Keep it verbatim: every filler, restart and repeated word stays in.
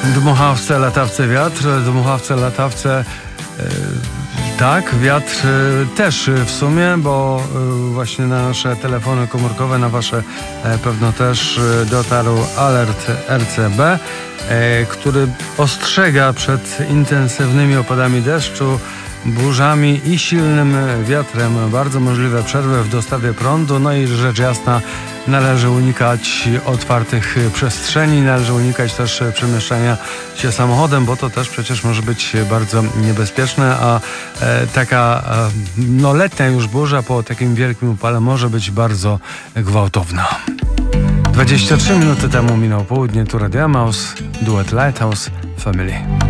Dmuchawce, latawce, wiatr, dmuchawce, latawce. Yy, tak, wiatr yy, też w sumie, bo yy, właśnie na nasze telefony komórkowe, na wasze yy, pewno też yy, dotarł alert R C B, yy, który ostrzega przed intensywnymi opadami deszczu, burzami i silnym wiatrem. Bardzo możliwe przerwy w dostawie prądu. No i rzecz jasna, należy unikać otwartych przestrzeni, należy unikać też przemieszczania się samochodem, bo to też przecież może być bardzo niebezpieczne, a e, taka e, no letnia już burza po takim wielkim upale może być bardzo gwałtowna. dwadzieścia trzy minuty temu minął południe, tu Radio Emaus, duet Lighthouse Family.